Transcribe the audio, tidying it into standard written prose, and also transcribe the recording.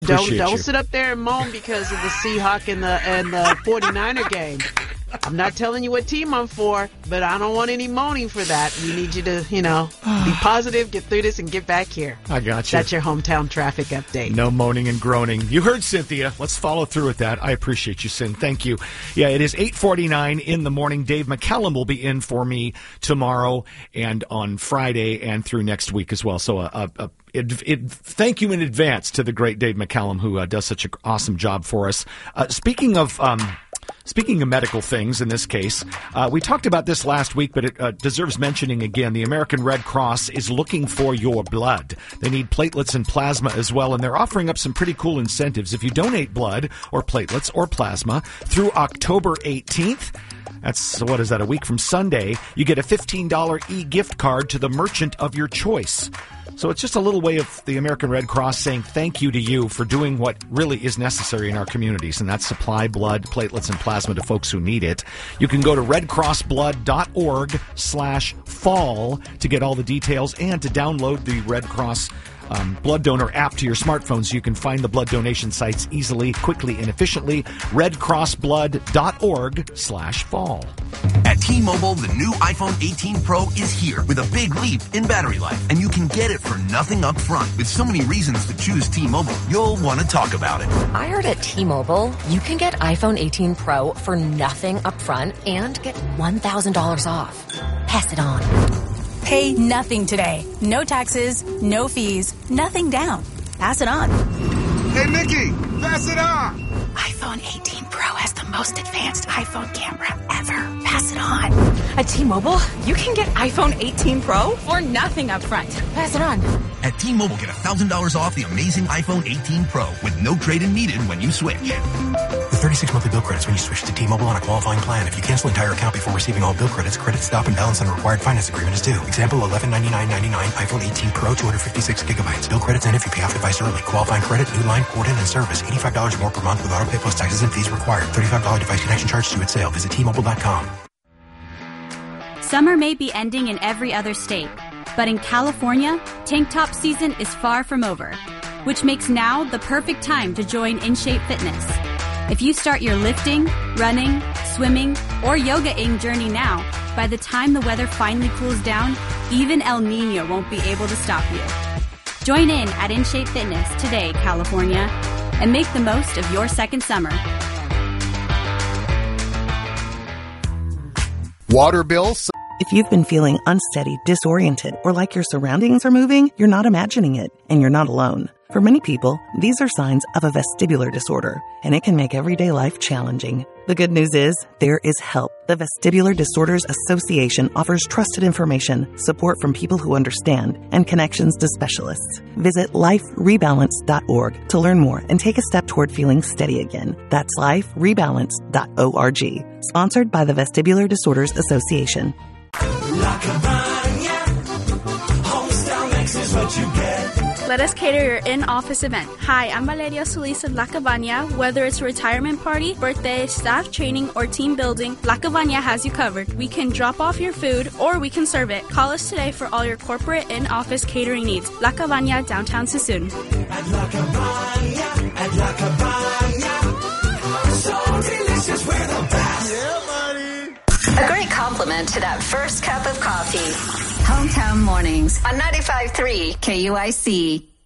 appreciate don't you. sit up there and moan because of the Seahawk and the 49er game. I'm not telling you what team I'm for, but I don't want any moaning for that. We need you to, be positive, get through this, and get back here. I got you. That's your hometown traffic update. No moaning and groaning. You heard Cynthia. Let's follow through with that. I appreciate you, Cyn. Thank you. Yeah, it is 8:49 in the morning. Dave McCallum will be in for me tomorrow and on Friday and through next week as well. So thank you in advance to the great Dave McCallum, who does such an awesome job for us. Speaking of medical things, in this case, we talked about this last week, but it deserves mentioning again. The American Red Cross is looking for your blood. They need platelets and plasma as well, and they're offering up some pretty cool incentives. If you donate blood or platelets or plasma through October 18th, that's, what is that, a week from Sunday, you get a $15 e-gift card to the merchant of your choice. So it's just a little way of the American Red Cross saying thank you to you for doing what really is necessary in our communities, and that's supply blood, platelets, and plasma to folks who need it. You can go to redcrossblood.org/fall to get all the details and to download the Red Cross blood donor app to your smartphone so you can find the blood donation sites easily, quickly, and efficiently. redcrossblood.org/fall. At T-Mobile, the new iPhone 18 Pro is here with a big leap in battery life, and you can get it for nothing up front. With so many reasons to choose T-Mobile, you'll want to talk about it. I heard at T-Mobile, you can get iPhone 18 Pro for nothing up front and get $1,000 off. Pass it on. Pay nothing today. No taxes, no fees, nothing down. Pass it on. Hey, Nikki, pass it on. iPhone 18 Pro has the most advanced iPhone camera ever. Pass it on. At T-Mobile, you can get iPhone 18 Pro for nothing up front. Pass it on. At T-Mobile, get $1,000 off the amazing iPhone 18 Pro with no trade-in needed when you switch. With 36 monthly bill credits when you switch to T-Mobile on a qualifying plan. If you cancel entire account before receiving all bill credits, credit stop and balance on a required finance agreement is due. Example, $1199.99 iPhone 18 Pro, 256 gigabytes. Bill credits end if you pay off device early. Qualifying credit, new line, port in, and service. $85 more per month with auto pay plus taxes and fees required. $35 device connection charge due at sale. Visit T-Mobile.com. Summer may be ending in every other state, but in California, tank top season is far from over, which makes now the perfect time to join InShape Fitness. If you start your lifting, running, swimming, or yoga-ing journey now, by the time the weather finally cools down, even El Nino won't be able to stop you. Join in at InShape Fitness today, California, and make the most of your second summer. Water bills. If you've been feeling unsteady, disoriented, or like your surroundings are moving, you're not imagining it, and you're not alone. For many people, these are signs of a vestibular disorder, and it can make everyday life challenging. The good news is, there is help. The Vestibular Disorders Association offers trusted information, support from people who understand, and connections to specialists. Visit liferebalance.org to learn more and take a step toward feeling steady again. That's liferebalance.org. Sponsored by the Vestibular Disorders Association. La Cabaña, homestyle mix is what you get. Let us cater your in-office event. Hi, I'm Valeria Solis of La Cabaña. Whether it's a retirement party, birthday, staff training, or team building, La Cabaña has you covered. We can drop off your food or we can serve it. Call us today for all your corporate in-office catering needs. La Cabaña, downtown Sassoon. At La Cabaña, so delicious, we're the best. Yeah, buddy. A great compliment to that first cup of coffee. Hometown Mornings on 95.3 KUIC.